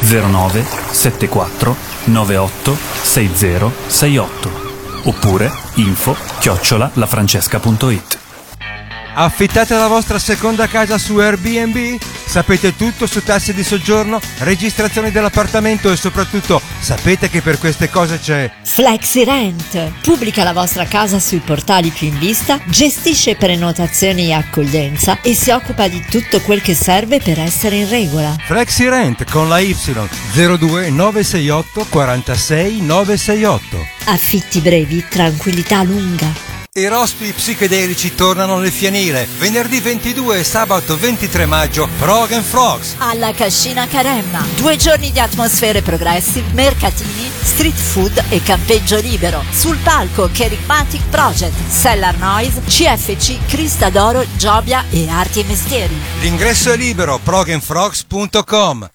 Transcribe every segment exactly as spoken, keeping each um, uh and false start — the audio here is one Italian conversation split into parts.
zero nove sette quattro nove otto sei zero sei otto oppure info chiocciola lafrancesca.it. Affittate la vostra seconda casa su Airbnb? Sapete tutto su tasse di soggiorno, registrazioni dell'appartamento e soprattutto sapete che per queste cose c'è FlexiRent. Pubblica la vostra casa sui portali più in vista, gestisce prenotazioni e accoglienza e si occupa di tutto quel che serve per essere in regola. FlexiRent con la Y zero due nove sei otto quarantasei nove sei otto. Affitti brevi, tranquillità lunga. I rospi psichedelici tornano nel fienile. Venerdì ventidue e sabato ventitré maggio, Frog and Frogs. Alla Cascina Caremma. Due giorni di atmosfere progressive, mercatini, street food e campeggio libero. Sul palco Kerigmatic Project, Cellar Noise, C F C, Crista d'Oro, Giobia e Arti e Mestieri. L'ingresso è libero, frog and frogs punto com.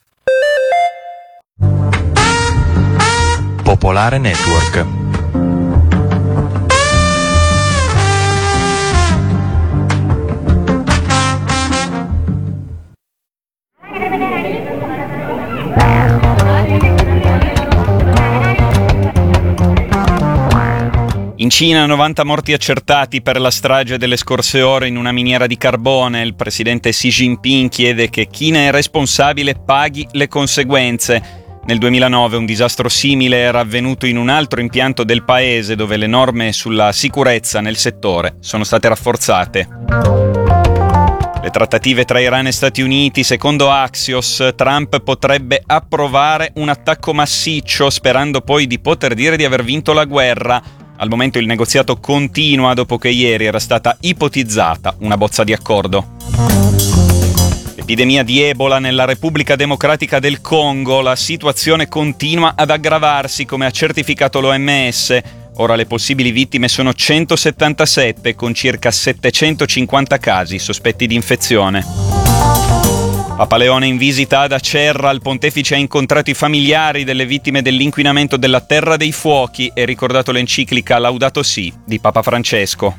Popolare Network. In Cina novanta morti accertati per la strage delle scorse ore in una miniera di carbone. Il presidente Xi Jinping chiede che chi ne è responsabile paghi le conseguenze. Nel duemilanove un disastro simile era avvenuto in un altro impianto del paese dove le norme sulla sicurezza nel settore sono state rafforzate. Le trattative tra Iran e Stati Uniti, secondo Axios, Trump potrebbe approvare un attacco massiccio sperando poi di poter dire di aver vinto la guerra. Al momento il negoziato continua dopo che ieri era stata ipotizzata una bozza di accordo. L'epidemia di Ebola nella Repubblica Democratica del Congo, la situazione continua ad aggravarsi come ha certificato l'O M S. Ora le possibili vittime sono centosettantasette con circa settecentocinquanta casi sospetti di infezione. Papa Leone in visita ad Acerra, il pontefice ha incontrato i familiari delle vittime dell'inquinamento della Terra dei Fuochi e ricordato l'enciclica Laudato Si di Papa Francesco.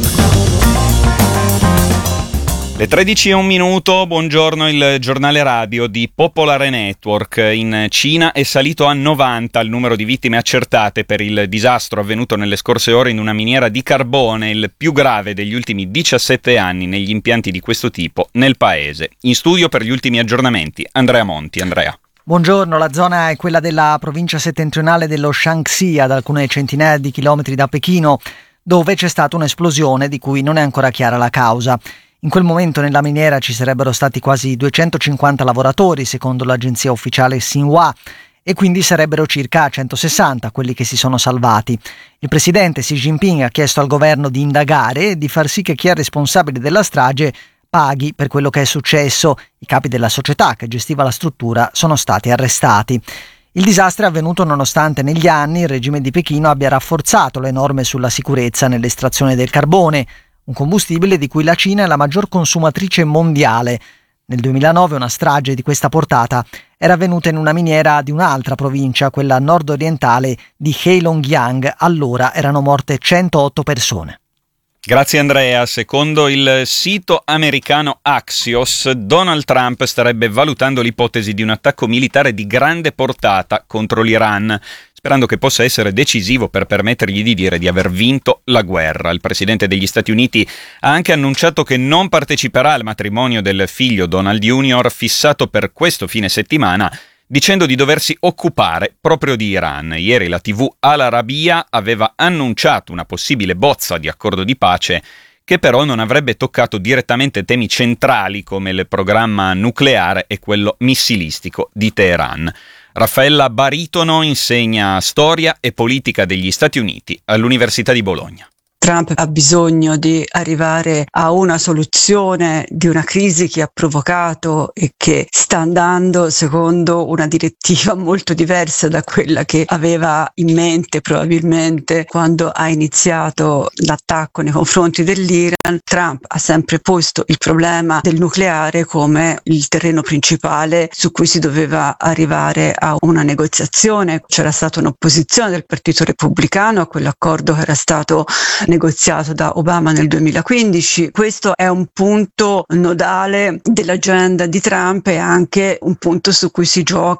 Le tredici e un minuto, buongiorno, il giornale radio di Popolare Network. In Cina è salito a novanta il numero di vittime accertate per il disastro avvenuto nelle scorse ore in una miniera di carbone, il più grave degli ultimi diciassette anni negli impianti di questo tipo nel paese. In studio per gli ultimi aggiornamenti, Andrea Monti. Andrea. Buongiorno, la zona è quella della provincia settentrionale dello Shaanxi, ad alcune centinaia di chilometri da Pechino, dove c'è stata un'esplosione di cui non è ancora chiara la causa. In quel momento nella miniera ci sarebbero stati quasi duecentocinquanta lavoratori, secondo l'agenzia ufficiale Xinhua, e quindi sarebbero circa centosessanta quelli che si sono salvati. Il presidente Xi Jinping ha chiesto al governo di indagare e di far sì che chi è responsabile della strage paghi per quello che è successo. I capi della società che gestiva la struttura sono stati arrestati. Il disastro è avvenuto nonostante negli anni il regime di Pechino abbia rafforzato le norme sulla sicurezza nell'estrazione del carbone, un combustibile di cui la Cina è la maggior consumatrice mondiale. Nel duemilanove una strage di questa portata era avvenuta in una miniera di un'altra provincia, quella nord-orientale di Heilongjiang. Allora erano morte centootto persone. Grazie Andrea. Secondo il sito americano Axios, Donald Trump starebbe valutando l'ipotesi di un attacco militare di grande portata contro l'Iran, sperando che possa essere decisivo per permettergli di dire di aver vinto la guerra. Il presidente degli Stati Uniti ha anche annunciato che non parteciperà al matrimonio del figlio Donald junior fissato per questo fine settimana, dicendo di doversi occupare proprio di Iran. Ieri la tivù Al Arabiya aveva annunciato una possibile bozza di accordo di pace che però non avrebbe toccato direttamente temi centrali come il programma nucleare e quello missilistico di Teheran. Raffaella Baritono insegna storia e politica degli Stati Uniti all'Università di Bologna. Trump ha bisogno di arrivare a una soluzione di una crisi che ha provocato e che sta andando secondo una direttiva molto diversa da quella che aveva in mente probabilmente quando ha iniziato l'attacco nei confronti dell'Iran. Trump ha sempre posto il problema del nucleare come il terreno principale su cui si doveva arrivare a una negoziazione. C'era stata un'opposizione del Partito Repubblicano a quell'accordo che era stato negoziato da Obama nel duemilaquindici. Questo è un punto nodale dell'agenda di Trump e anche un punto su cui si gioca